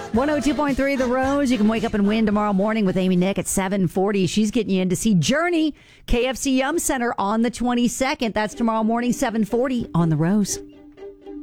102.3 The Rose. You can wake up and win tomorrow morning with Amy Nick at 7:40. She's getting you in to see Journey, KFC Yum Center on the 22nd. That's tomorrow morning, 7:40 on The Rose.